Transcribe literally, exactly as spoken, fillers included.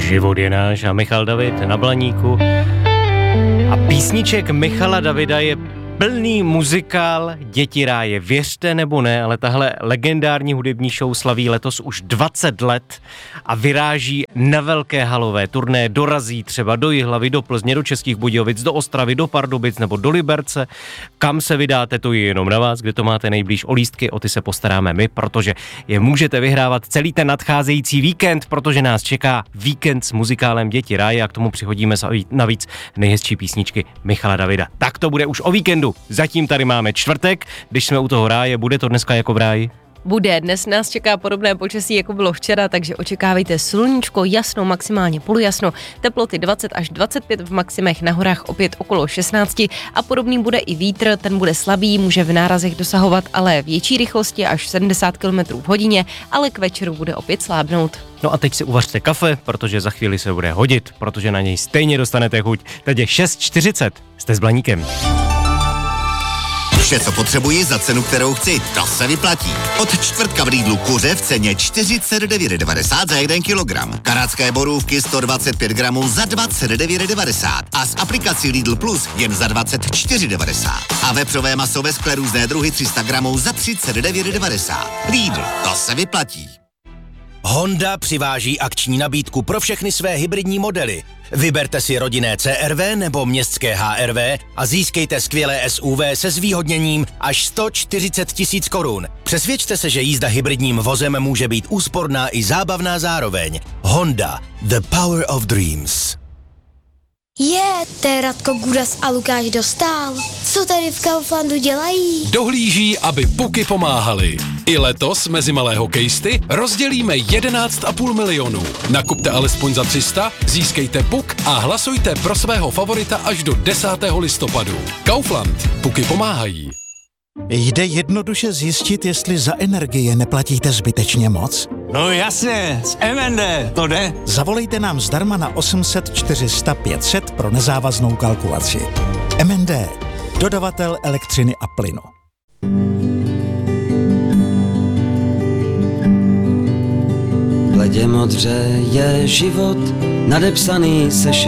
Život je náš a Michal David na Blaníku. A písniček Michala Davida je plný muzikál Děti ráje. Věřte nebo ne, ale tahle legendární hudební show slaví letos už dvacet let a vyráží na velké halové turné, dorazí třeba do Jihlavy, do Plzně, do Českých Budějovic, do Ostravy, do Pardubic nebo do Liberce. Kam se vydáte, to je jenom na vás, kde to máte nejblíž. O lístky, o ty se postaráme my, protože je můžete vyhrávat celý ten nadcházející víkend, protože nás čeká víkend s muzikálem Děti ráje a k tomu přihodíme navíc nejhezčí písničky Michala Davida. Tak to bude už o víkendu. Zatím tady máme čtvrtek, když jsme u toho ráje, bude to dneska jako v ráji? Bude, dnes nás čeká podobné počasí, jako bylo včera, takže očekávejte sluníčko, jasno, maximálně polojasno, teploty dvacet až dvacet pět v maximech, na horách opět okolo šestnáct a podobný bude i vítr, ten bude slabý, může v nárazech dosahovat ale větší rychlosti až sedmdesát kilometrů v hodině, ale k večeru bude opět slábnout. No a teď si uvařte kafe, protože za chvíli se bude hodit, protože na něj stejně dostanete chuť. Teď je šest čtyřicet, jste s Blaníkem. Vše, co potřebuji za cenu, kterou chci, to se vyplatí. Od čtvrtka v Lidlu kuře v ceně čtyřicet devět devadesát za jeden kilogram. Kanadské borůvky sto dvacet pět gramů za dvacet devět devadesát. A s aplikací Lidl Plus jen za dvacet čtyři devadesát. A vepřové maso ve skle různé druhy tři sta gramů za třicet devět devadesát. Lidl, to se vyplatí. Honda přiváží akční nabídku pro všechny své hybridní modely. Vyberte si rodinné C R V nebo městské H R V a získejte skvělé S U V se zvýhodněním až sto čtyřicet tisíc korun. Přesvědčte se, že jízda hybridním vozem může být úsporná i zábavná zároveň. Honda, the power of dreams. Je, to je Radko Gudas a Lukáš Dostál. Co tady v Kauflandu dělají? Dohlíží, aby puky pomáhaly. I letos mezi malé hokejisty rozdělíme jedenáct a půl milionu. Nakupte alespoň za tři sta, získejte puk a hlasujte pro svého favorita až do desátého listopadu. Kaufland. Puky pomáhají. Jde jednoduše zjistit, jestli za energie neplatíte zbytečně moc? No jasně, z M N D to jde. Zavolejte nám zdarma na osm set čtyři sta pět set pro nezávaznou kalkulaci. M N D, dodavatel elektřiny a plynu. Bledě modře je život nadepsaný se